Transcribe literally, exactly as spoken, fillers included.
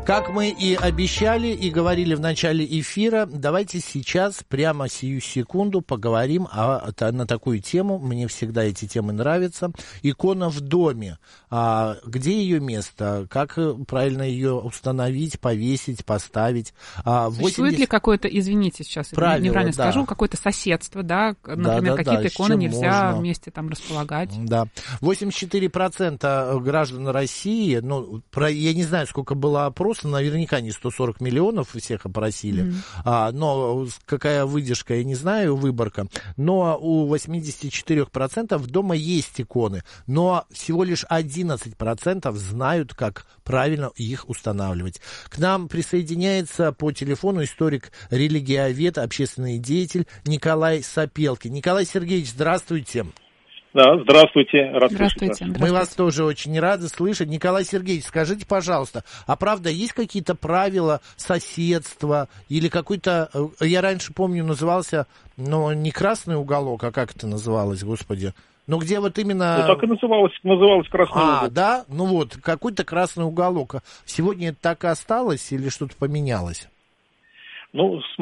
Как мы и обещали, и говорили в начале эфира, давайте сейчас, прямо сию секунду, поговорим о, о, на такую тему. Мне всегда эти темы нравятся. Икона в доме. А, где ее место? Как правильно ее установить, повесить, поставить? А, восемьдесят... Существует ли какое-то, извините, сейчас правило, неправильно да. скажу, какое-то соседство, да? Например, да, да, какие-то да, иконы нельзя можно вместе там располагать. Да. восемьдесят четыре процента граждан России, ну, про, я не знаю, сколько было опросов, наверняка не сто сорок миллионов всех опросили, mm-hmm. а, но какая выдержка, я не знаю, выборка, но у восемьдесят четыре процента дома есть иконы, но всего лишь одиннадцать процентов знают, как правильно их устанавливать. К нам присоединяется по телефону историк, религиовед, общественный деятель Николай Сапелкин. Николай Сергеевич, здравствуйте. Да, здравствуйте, рад здравствуйте, слышать вас. Мы вас тоже очень рады слышать. Николай Сергеевич, скажите, пожалуйста, а правда, есть какие-то правила соседства или какой-то, я раньше помню, назывался, ну, не красный уголок, а как это называлось, господи? Ну, где вот именно... Ну, так и называлось, называлось красный уголок. А, да? Ну вот, какой-то красный уголок. Сегодня это так и осталось или что-то поменялось? Ну,